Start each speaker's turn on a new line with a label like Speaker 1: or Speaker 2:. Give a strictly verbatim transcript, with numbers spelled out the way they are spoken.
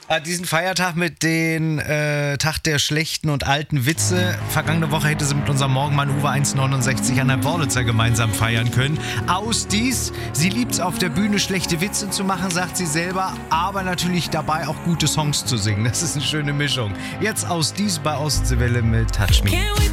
Speaker 1: Ah, diesen Feiertag mit den äh, Tag der schlechten und alten Witze. Vergangene Woche hätte sie mit unserem Morgenmann Uwe eins neunundsechzig an der Worditzer gemeinsam feiern können. Aus dies, sie liebt's auf der Bühne schlechte Witze zu machen, sagt sie selber, aber natürlich dabei auch gute Songs zu singen. Das ist eine schöne Mischung. Jetzt aus dies bei Ostseewelle mit Touch Me.